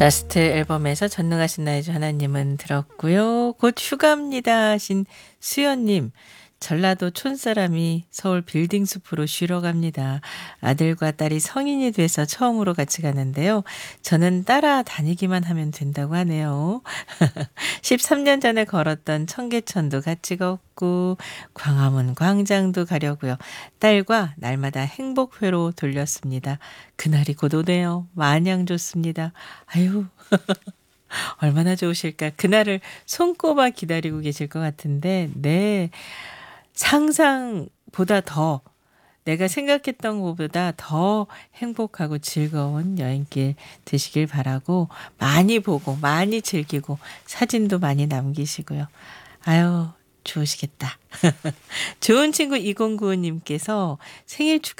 라스트 앨범에서 전능하신 나의 주 하나님은 들었고요. 곧 휴가입니다 하신 수연님. 전라도 촌사람이 서울 빌딩 숲으로 쉬러 갑니다. 아들과 딸이 성인이 돼서 처음으로 같이 가는데요. 저는 따라다니기만 하면 된다고 하네요. 13년 전에 걸었던 청계천도 같이 걷고 광화문 광장도 가려고요. 딸과 날마다 행복회로 돌렸습니다. 그날이 곧 오네요. 마냥 좋습니다. 아유, 얼마나 좋으실까. 그날을 손꼽아 기다리고 계실 것 같은데, 네. 상상보다 더, 내가 생각했던 것보다 더 행복하고 즐거운 여행길 되시길 바라고, 많이 보고, 많이 즐기고, 사진도 많이 남기시고요. 아유, 좋으시겠다. 좋은 친구 2095님께서 생일